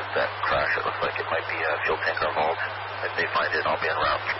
that crash. It looks like it might be a fuel tanker involved. If they find it, I'll be en route.